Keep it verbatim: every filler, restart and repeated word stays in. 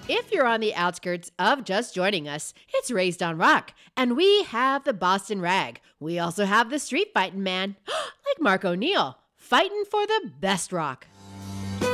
If you're on the outskirts of just joining us, it's Raised on Rock, and we have the Boston Rag. We also have the street fighting man, like Mark O'Neill, fighting for the best rock.